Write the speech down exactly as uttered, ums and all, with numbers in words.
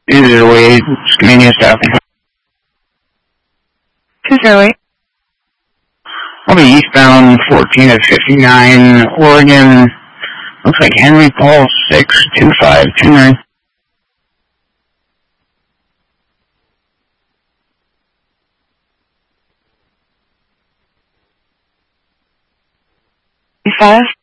Either way, Scania staffing. two zero eight. I'll be eastbound fourteen at fifty-nine, Oregon. Looks like Henry Paul six two five two nine. Five.